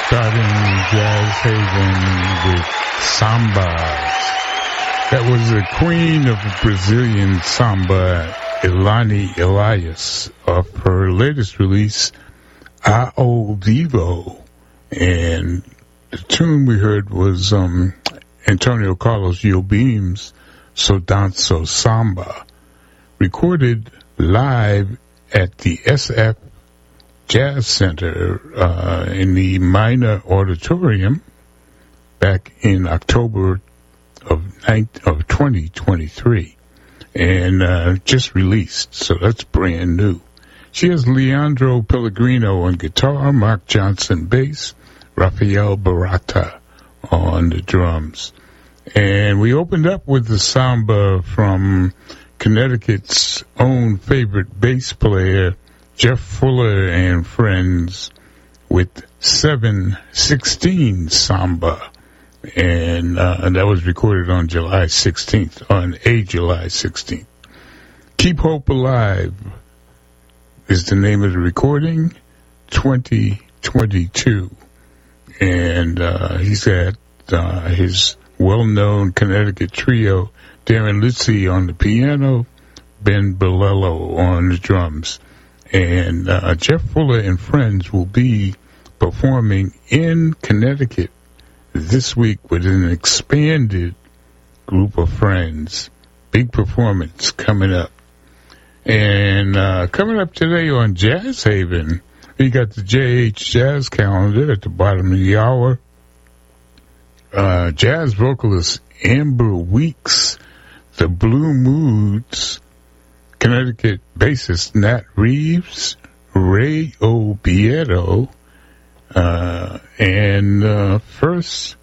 Starting Jazz Haven with Sambas. That was the queen of Brazilian samba, Elane Elias, of her latest release, Ao Vivo. And the tune we heard was Antonio Carlos Jobim's So Danço Samba, recorded live at the SF Jazz Center in the Minor Auditorium back in October of 2023, and just released, so that's brand new. She has Leandro Pellegrino on guitar, Mark Johnson bass, Rafael Barata on the drums. And we opened up with the samba from Connecticut's own favorite bass player, Jeff Fuller and Friends, with 7/16 Samba. And that was recorded on July 16th, on July 16th. Keep Hope Alive is the name of the recording, 2022. And he's got his well-known Connecticut trio, Darren Litzy on the piano, Ben Bolello on the drums. And Jeff Fuller and Friends will be performing in Connecticut this week with an expanded group of friends. Big performance coming up. And coming up today on Jazz Haven, we got the JH Jazz calendar at the bottom of the hour. Jazz vocalist Amber Weeks, the Blue Moods, Connecticut bassist Nat Reeves, Ray Obiedo, and first